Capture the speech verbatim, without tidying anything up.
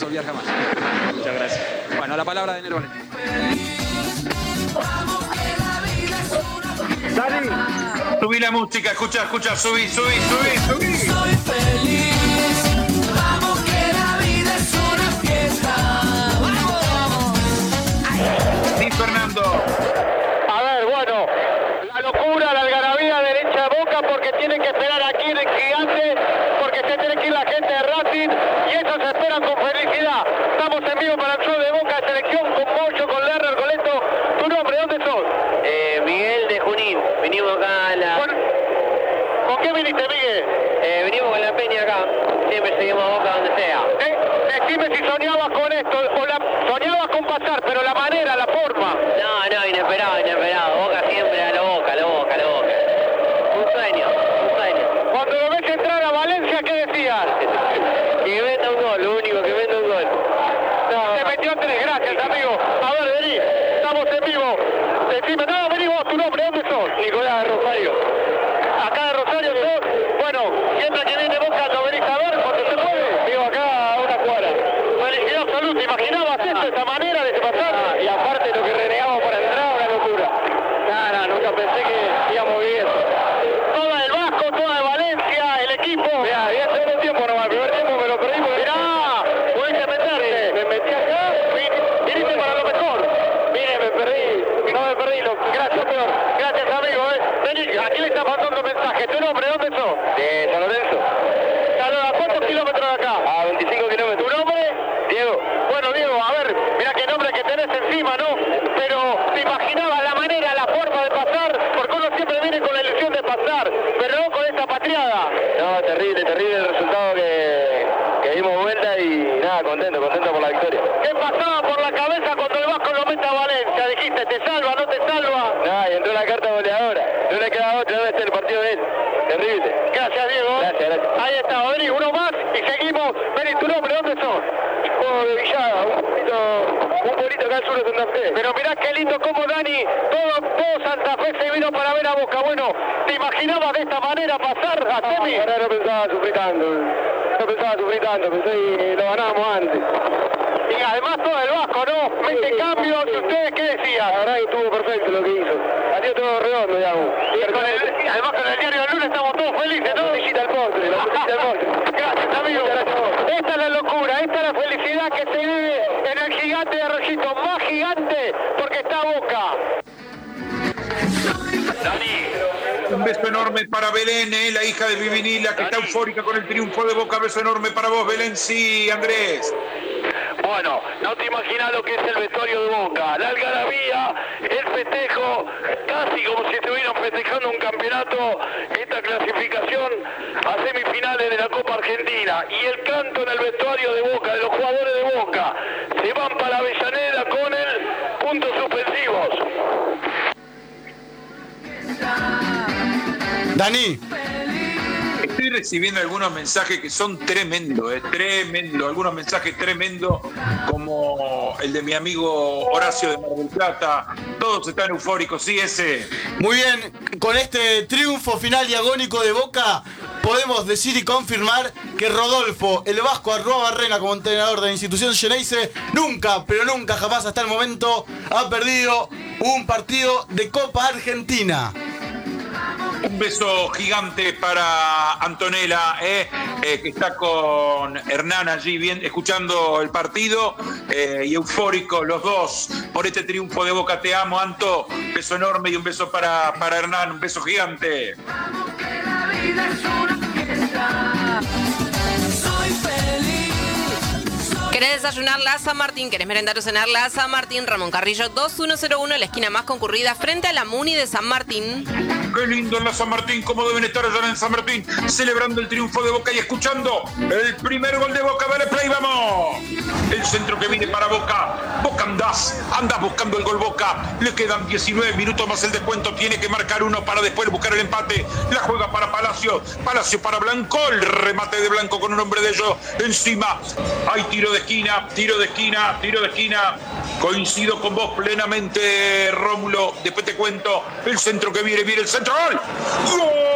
olvidar jamás. Muchas gracias. Bueno, la palabra de Nerval. Dani, subí la música, escucha, escucha, subí, subí, subí, subí. Soy feliz, vamos que la vida es una fiesta. ¡Vamos! Sí, Fernando. A ver, bueno, la locura, la algarabía de hincha de Boca porque tienen que esperar aquí en el Gigante, porque se tiene que ir la gente de Racing y ellos esperan con felicidad. Estamos en vivo para el show de Boca de selección con Mocho, con Lerner, con Leto. ¿Tu nombre? ¿Dónde sos? Eh, Miguel de Junín, venimos acá a la... Con, ¿Con qué viniste, Miguel? Eh, venimos con la peña acá, siempre seguimos a Boca donde sea. Eh, decime si soñabas con esto, o la, soñabas con pasar, pero la manera, la forma. No, no, inesperado, inesperado. Boca siempre a la Boca, a la Boca, a la Boca. Un sueño, un sueño. Cuando lo ves entrar a Valencia, ¿qué decías? Que venda un gol, lo único, que venda un gol. No, te metió tres, gracias, amigo. A ver, vení, estamos en vivo. Decime, no, vení vos, tu nombre, ¿dónde sos? Nicolás de Rosario. Acá de Rosario sos. Bueno, siempre que viene Boca lo venís a ver porque se puede. Vivo acá a una cuadra. Felicidad absoluta, ¿imaginabas esto, esta manera de pasar? Ah, y aparte lo que renegamos para entrar, una locura. Nada, nada, nunca pensé que íbamos bien. Toda del Vasco, toda de Valencia, el equipo. Mirá, había segundo tiempo nomás, el primer tiempo me lo perdí porque... Mirá, pudiste meterte. Me metí acá, Vin- Viniste para lo mejor. mire, me perdí, no me perdí, lo, gracias peor. Gracias, amigo. ¿eh? Vení, aquí le está mandando mensaje. ¿Tu nombre, dónde sos? De San Lorenzo, Saluda, ¿a cuántos kilómetros de acá? a veinticinco ¿Tu kilómetros. nombre? Diego, Bueno, Diego, a ver, mira qué nombre que tenés encima, ¿no? Pero te imaginabas la manera, la forma de pasar, porque uno siempre viene con la ilusión de pasar, pero no con esta patriada. no, terrible, terrible el resultado que, que dimos vuelta y nada, contento, contento por la victoria. ¿Qué pasaba por la cabeza cuando el Vasco lo mete a Valencia? Dijiste, ¿te salva, no te salva? Nada, y entró la carta goleadora, no le queda otra, debe ser el partido de él, terrible. Gracias, Diego. Gracias, gracias. Ahí está, Rodrigo, uno más y seguimos. Vení, tu nombre, ¿dónde sos? Juego de Villada, un poquito, un pueblito acá al sur de Santa Fe. Pero mirá qué lindo como Dani, todo, todo Santa Fe se vino para ver a Boca. Bueno, ¿te imaginabas de esta manera pasar a semi? Ahora no pensaba sufrir tanto, no pensaba sufrir tanto, pensé que lo ganábamos antes. Y además todo el Vasco, ¿no? Mete cambios, ¿y ustedes qué decían? La verdad que estuvo perfecto lo que hizo, salió todo redondo, digamos. Y con el- además con el diario del lunes estamos todos felices, ¿no? La frutillita al postre, la frutillita al postre. Gracias, amigo. Muchas gracias a vos. Esta es la locura, esta es la felicidad que se vive en el Gigante de Arroyito, más gigante porque está Boca. Un beso enorme para Belén, eh, la hija de Vivinila, que está eufórica con el triunfo de Boca. Beso enorme para vos, Belén. Sí, Andrés. Bueno, no te imaginas lo que es el vestuario de Boca, la algarabía, el festejo, casi como si estuvieran festejando un campeonato, esta clasificación a semifinales de la Copa Argentina y el canto en el vestuario de Boca, de los jugadores de Boca, se van para Avellaneda con el puntos suspensivos. Dani, Estoy recibiendo algunos mensajes que son tremendos, eh, tremendo, algunos mensajes tremendos, como el de mi amigo Horacio de Mar del Plata. Todos están eufóricos, sí, ese. muy bien, con este triunfo final y agónico de Boca, podemos decir y confirmar que Rodolfo, el Vasco Arrua Barrena, como entrenador de la institución Xeneize, nunca, pero nunca, jamás hasta el momento, ha perdido un partido de Copa Argentina. Un beso gigante para Antonella, eh, eh, que está con Hernán allí bien, escuchando el partido, eh, y eufórico los dos por este triunfo de Boca. Te amo, Anto. Un beso enorme y un beso para, para Hernán. Un beso gigante. Soy feliz. ¿Querés desayunar la San Martín? ¿Querés merendar o cenar la San Martín? Ramón Carrillo dos mil ciento uno, la esquina más concurrida frente a la Muni de San Martín. Qué lindo en la San Martín, cómo deben estar allá en San Martín, celebrando el triunfo de Boca y escuchando el primer gol de Boca. Dale play, vamos. El centro que viene para Boca. Boca andás, andás buscando el gol Boca. Le quedan diecinueve minutos más el descuento. Tiene que marcar uno para después buscar el empate. La juega para Palacio. Palacio para Blanco. El remate de Blanco con un hombre de ellos encima. Hay tiro de esquina, tiro de esquina, tiro de esquina. Coincido con vos plenamente, Rómulo. Después te cuento el centro que viene, viene el centro. ¡Gol! ¡Gol!